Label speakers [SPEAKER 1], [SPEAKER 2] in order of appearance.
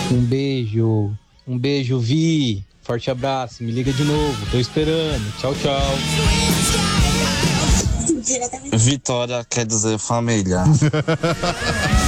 [SPEAKER 1] Um beijo. Um beijo, Vi. Forte abraço. Me liga de novo. Tô esperando. Tchau, tchau.
[SPEAKER 2] Vitória quer dizer família.